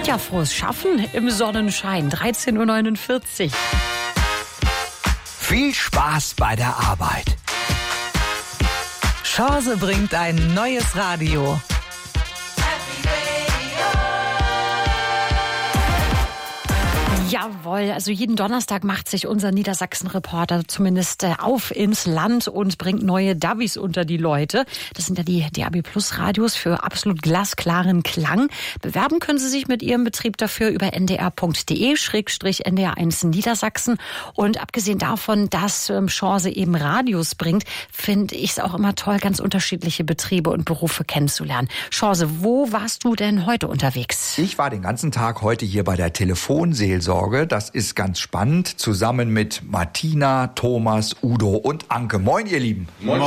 Ja, frohes Schaffen im Sonnenschein, 13:49 Uhr. Viel Spaß bei der Arbeit. Chance bringt ein neues Radio. Jawohl, also jeden Donnerstag macht sich unser Niedersachsen-Reporter zumindest auf ins Land und bringt neue Davis unter die Leute. Das sind ja die DAB+-Radios für absolut glasklaren Klang. Bewerben können Sie sich mit Ihrem Betrieb dafür über ndr.de/ndr1 Niedersachsen. Und abgesehen davon, dass Chance eben Radios bringt, finde ich es auch immer toll, ganz unterschiedliche Betriebe und Berufe kennenzulernen. Chance, wo warst du denn heute unterwegs? Ich war den ganzen Tag heute hier bei der Telefonseelsorge. Das ist ganz spannend, zusammen mit Martina, Thomas, Udo und Anke. Moin, ihr Lieben. Moin.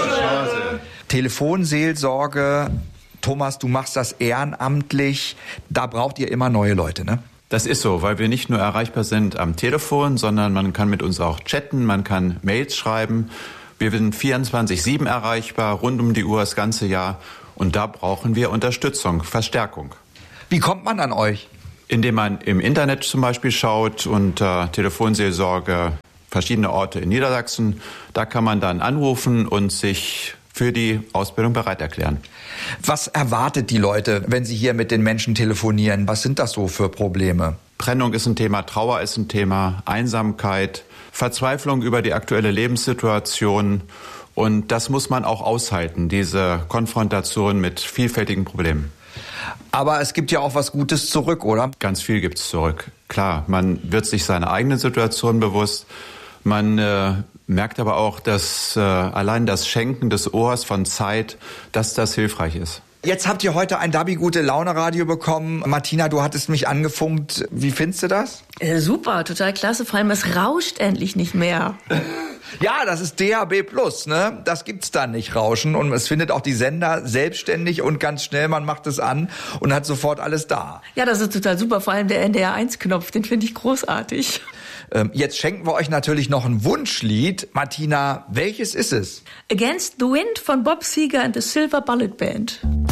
Telefonseelsorge. Thomas, du machst das ehrenamtlich. Da braucht ihr immer neue Leute, ne? Das ist so, weil wir nicht nur erreichbar sind am Telefon, sondern man kann mit uns auch chatten, man kann Mails schreiben. Wir sind 24/7 erreichbar, rund um die Uhr das ganze Jahr. Und da brauchen wir Unterstützung, Verstärkung. Wie kommt man an euch? Indem man im Internet zum Beispiel schaut und Telefonseelsorge, verschiedene Orte in Niedersachsen, da kann man dann anrufen und sich für die Ausbildung bereit erklären. Was erwartet die Leute, wenn sie hier mit den Menschen telefonieren? Was sind das so für Probleme? Trennung ist ein Thema, Trauer ist ein Thema, Einsamkeit, Verzweiflung über die aktuelle Lebenssituation. Und das muss man auch aushalten, diese Konfrontation mit vielfältigen Problemen. Aber es gibt ja auch was Gutes zurück, oder? Ganz viel gibt's zurück. Klar, man wird sich seiner eigenen Situation bewusst. Man merkt aber auch, dass allein das Schenken des Ohrs von Zeit, dass das hilfreich ist. Jetzt habt ihr heute ein Dabi-Gute-Laune-Radio bekommen. Martina, du hattest mich angefunkt. Wie findest du das? Super, total klasse. Vor allem, es rauscht endlich nicht mehr. Ja, das ist DAB+, ne? Das gibt's dann nicht, Rauschen. Und es findet auch die Sender selbstständig und ganz schnell. Man macht es an und hat sofort alles da. Ja, das ist total super. Vor allem der NDR1-Knopf, den finde ich großartig. Jetzt schenken wir euch natürlich noch ein Wunschlied. Martina, welches ist es? Against the Wind von Bob Seger and the Silver Bullet Band.